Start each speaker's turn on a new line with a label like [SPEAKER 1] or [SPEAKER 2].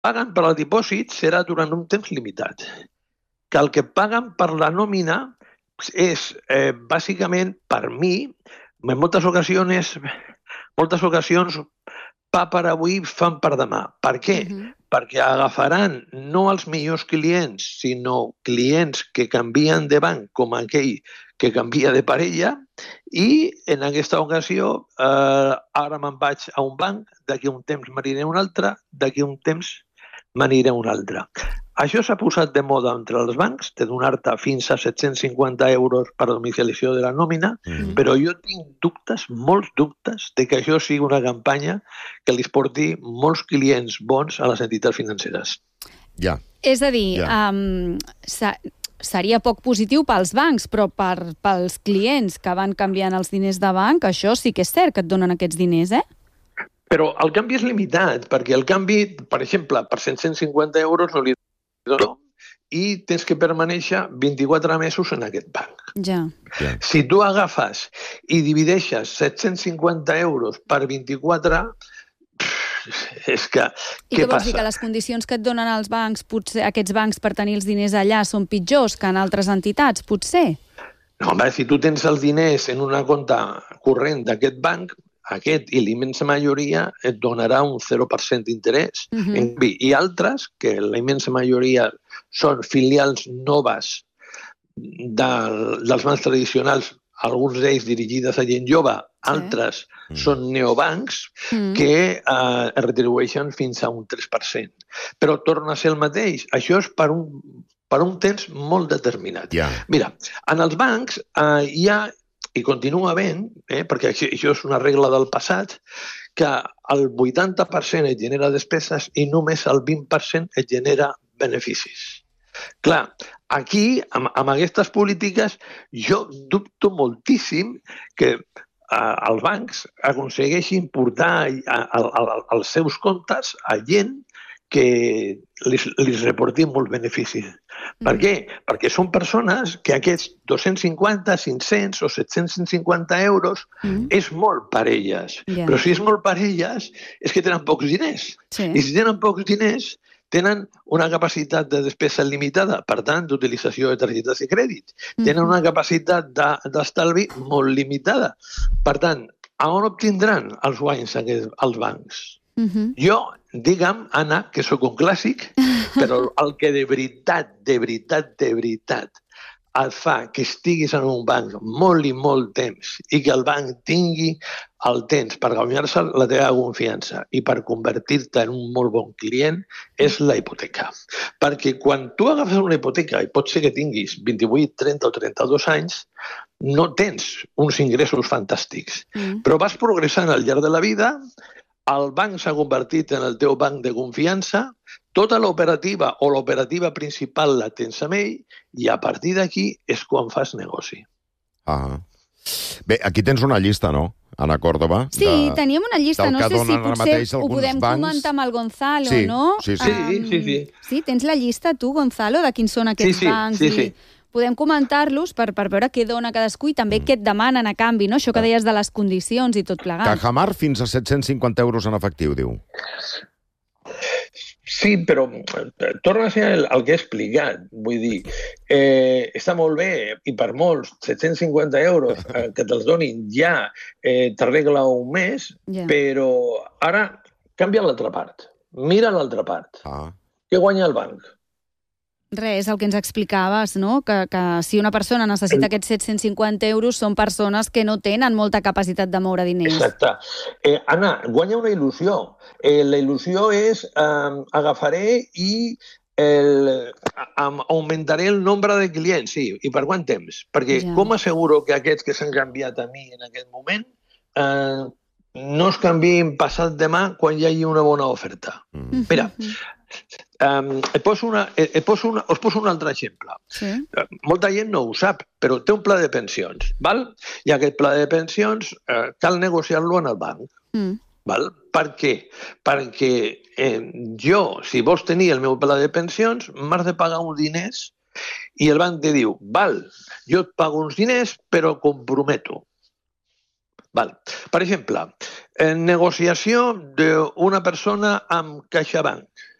[SPEAKER 1] paguen per al dipòsit serà durant un temps limitat, que el que paguen per la nòmina és, bàsicament, per mi, en moltes ocasions, pa per avui, fam per demà. Per què? Perquè agafaran no els millors clients, sinó clients que canvien de banc, com aquell que canvia de parella, i en aquesta ocasió ara me'n vaig a un banc, d'aquí un temps m'aniré a un altre, d'aquí un temps m'aniré a un altre. Això s'ha posat de moda entre els bancs, de donar-te fins a 750 euros per domiciliació de la nòmina, però jo tinc dubtes, molts dubtes, de que això sigui una campanya que li porti molts clients bons a les entitats financeres.
[SPEAKER 2] Ja.
[SPEAKER 3] És a dir, seria poc positiu pels bancs, però pels clients que van canviant els diners de banc, això sí que és cert que et donen aquests diners, eh?
[SPEAKER 1] Però el canvi és limitat, perquè el canvi, per exemple, per 150 euros no li dono i tens que permanèixer 24 mesos en aquest banc.
[SPEAKER 3] Ja.
[SPEAKER 1] Si tu agafes i divideixes 750 euros per 24, és que...
[SPEAKER 3] I què vols dir, que les condicions que et donen els bancs, potser aquests bancs per tenir els diners allà són pitjors que en altres entitats, potser?
[SPEAKER 1] No, home, si tu tens els diners en una compta corrent d'aquest banc, aquest i l'immensa majoria et donarà un 0% d'interès. I altres, que la immensa majoria són filials noves dels bancs tradicionals, alguns d'ells dirigides a gent jove, altres són neobancs que es retribueixen fins a un 3%. Però torna a ser el mateix. Això és per un temps molt determinat. Mira, en els bancs hi ha, i continua havent, perquè això és una regla del passat, que el 80% et genera despeses i només el 20% et genera beneficis. Clar, aquí, amb aquestes polítiques, jo dubto moltíssim que els bancs aconsegueixin portar als seus comptes a gent que li reportin molts beneficis. Per què? Perquè són persones que aquests 250, 500 o 750 euros és molt per elles. Però si és molt per elles, és que tenen pocs diners. I si tenen pocs diners, tenen una capacitat de despesa limitada, per tant, d'utilització de targetes de crèdit. Tenen una capacitat d'estalvi molt limitada. Per tant, on obtindran els guanys els bancs? Jo, digue'm, Anna, que sóc un clàssic, però el que de veritat et fa que estiguis en un banc molt i molt temps i que el banc tingui el temps per guanyar-se la teva confiança i per convertir-te en un molt bon client és la hipoteca. Perquè quan tu agafes una hipoteca, i pot ser que tinguis 28, 30 o 32 anys, no tens uns ingressos fantàstics, però vas progressant al llarg de la vida, el banc s'ha convertit en el teu banc de confiança, tota l'operativa o l'operativa principal la tens amb ell i a partir d'aquí és quan fas negoci.
[SPEAKER 2] Bé, aquí tens una llista, no, Anna Córdoba?
[SPEAKER 3] Sí, teníem una llista, no sé si potser ho podem comentar amb el Gonzalo, no?
[SPEAKER 2] Sí.
[SPEAKER 3] Sí, tens la llista tu, Gonzalo, de quins són aquests bancs? Sí. Podem comentar-los per veure què dona cadascú i també què et demanen a canvi, no? Això que deies de les condicions i tot plegat.
[SPEAKER 2] Cajamar fins a 750 euros en efectiu, diu.
[SPEAKER 1] Sí, però torna a ser el que he explicat. Vull dir, està molt bé, i per molts, 750 euros que te'ls donin ja t'arregla un mes, però ara canvia l'altra part. Mira l'altra part. Què guanya el banc?
[SPEAKER 3] Res, el que ens explicaves, no? Que si una persona necessita aquests 750 euros són persones que no tenen molta capacitat de moure diners.
[SPEAKER 1] Exacte. Anna, guanya una il·lusió. La il·lusió és agafaré i augmentaré el nombre de clients, sí. I per quant temps? Perquè com asseguro que aquests que s'han canviat a mi en aquest moment no es canviïn passat demà quan hi hagi una bona oferta? Mira, us poso un altre exemple. Molta gent no ho sap, però té un pla de pensions, val? I aquest pla de pensions cal negociar-lo en el banc. Val? Per què? Perquè jo, si vols tenir el meu pla de pensions, m'has de pagar uns diners i el banc te diu, val, jo et pago uns diners, però comprometo. Val. Per exemple, negociació d'una persona amb CaixaBank.